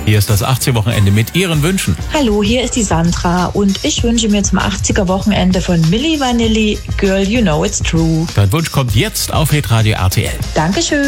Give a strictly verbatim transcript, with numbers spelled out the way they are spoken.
Hier ist das achtziger-Wochenende mit Ihren Wünschen. Hallo, hier ist die Sandra und ich wünsche mir zum achtziger-Wochenende von Milli Vanilli Girl You Know It's True. Dein Wunsch kommt jetzt auf Hitradio R T L. Dankeschön.